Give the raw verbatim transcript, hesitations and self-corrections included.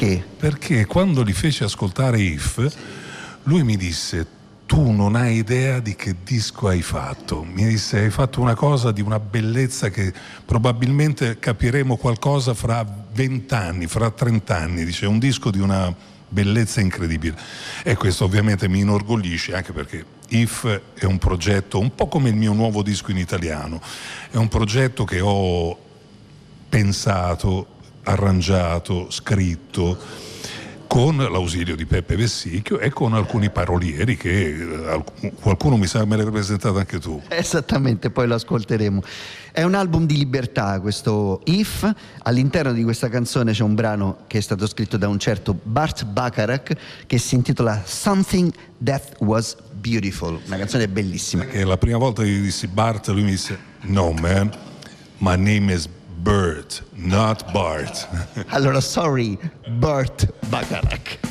Perché? Perché quando li feci ascoltare If, lui mi disse: tu non hai idea di che disco hai fatto. Mi disse: hai fatto una cosa di una bellezza che probabilmente capiremo qualcosa fra vent'anni, fra trent'anni. Dice: un disco di una bellezza incredibile. E questo ovviamente mi inorgoglisce, anche perché If è un progetto un po' come il mio nuovo disco in italiano. È un progetto che ho pensato, arrangiato, scritto con l'ausilio di Peppe Vessicchio e con alcuni parolieri che eh, qualcuno mi sa me l'hai rappresentato anche tu. Esattamente, poi lo ascolteremo. È un album di libertà questo If. All'interno di questa canzone c'è un brano che è stato scritto da un certo Burt Bacharach che si intitola Something That Was Beautiful, una canzone bellissima. Che la prima volta che gli dissi Bart, lui mi disse: no man, my name is Burt, not Bart. Allora, sorry, Burt Bacharach.